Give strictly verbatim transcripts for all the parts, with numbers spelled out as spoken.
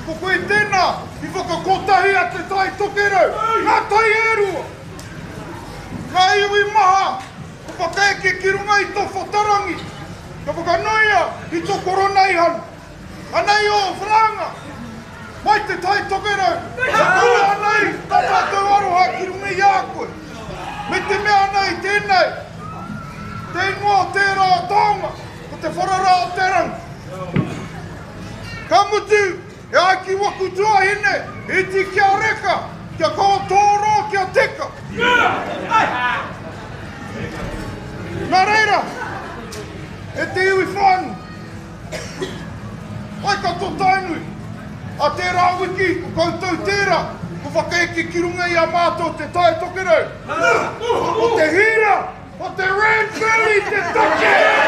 Ko koe tēnā, i whakakotahi a te tai tokerau. Ngā tai erua. Ngā iwi maha, ko whakaeke ki runga i tō whatarangi. Ka whakanoia i tō koroneihan. Anei o whranga. Mai te tai tokerau. Ka kua anei, tā tātou aroha ki runga i a koe. Me te mea nei tēnei. Te ingoa tērā o taonga, ko te wharara o teranga. Ka mutu, e ai ki waku tuahine, e ti kia reka, kia koa tōro, kia teka. Nā reira, e te iwi whanu. Ai ka tō tainui, a tērā wiki, ko koutou tērā, ko whakaeke ki runga i a mātou te tai tokerau. O te hira, o te red belly, te toke!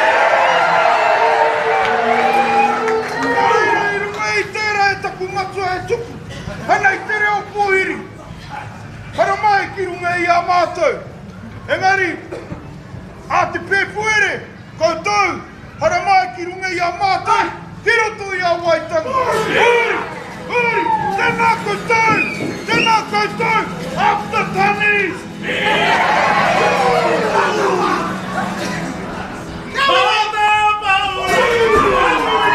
Ai runga i tērā e taku matua e tuku, hanei tere o pōhiri. Hara mai ki runga i a mātou. Engari, a te pēpuere, koutou, hara mai ki runga i a mātou, ki roto i a waitanga.